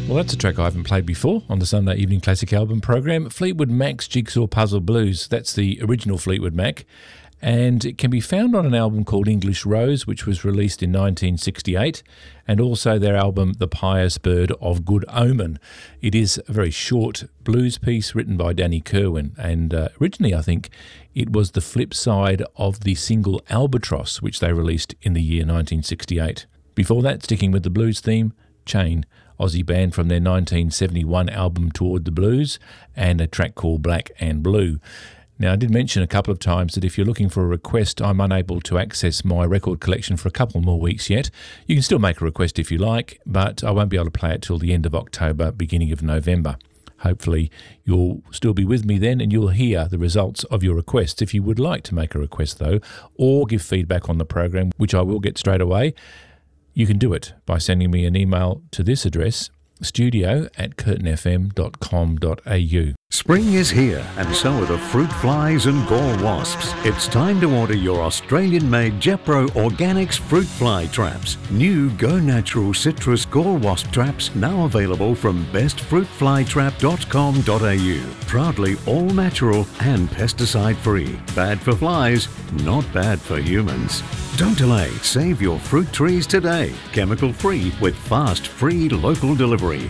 Well, that's a track I haven't played before on the Sunday Evening Classic Album program. Fleetwood Mac's Jigsaw Puzzle Blues. That's the original Fleetwood Mac. And it can be found on an album called English Rose, which was released in 1968, and also their album The Pious Bird of Good Omen. It is a very short blues piece written by Danny Kirwan, and originally I think it was the flip side of the single Albatross, which they released in the year 1968. Before that, sticking with the blues theme, Chain, Aussie band from their 1971 album Toward the Blues, and a track called Black and Blue. Now, I did mention a couple of times that if you're looking for a request, I'm unable to access my record collection for a couple more weeks yet. You can still make a request if you like, but I won't be able to play it till the end of October, beginning of November. Hopefully, you'll still be with me then and you'll hear the results of your requests. If you would like to make a request, though, or give feedback on the program, which I will get straight away, you can do it by sending me an email to this address, studio@curtinfm.com.au. Spring is here, and so are the fruit flies and gall wasps. It's time to order your Australian-made Jepro Organics fruit fly traps. New Go Natural Citrus Gall Wasp traps now available from bestfruitflytrap.com.au. Proudly all natural and pesticide-free. Bad for flies, not bad for humans. Don't delay. Save your fruit trees today. Chemical-free with fast, free local delivery.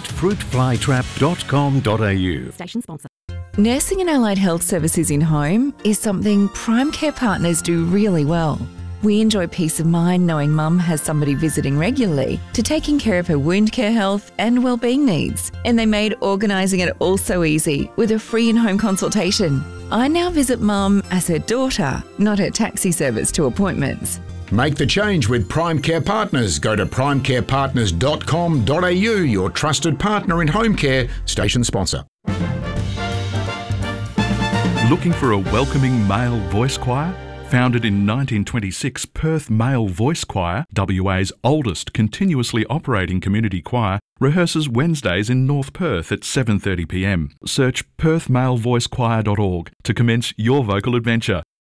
bestfruitflytrap.com.au. Station sponsor. Nursing and allied health services in home is something Prime Care Partners do really well. We enjoy peace of mind knowing Mum has somebody visiting regularly to taking care of her wound care health and wellbeing needs. And they made organising it all so easy with a free in-home consultation. I now visit Mum as her daughter, not her taxi service to appointments. Make the change with Prime Care Partners. Go to primecarepartners.com.au, your trusted partner in home care. Station sponsor. Looking for a welcoming male voice choir? Founded in 1926, Perth Male Voice Choir, WA's oldest continuously operating community choir, rehearses Wednesdays in North Perth at 7:30 p.m. Search perthmalevoicechoir.org to commence your vocal adventure.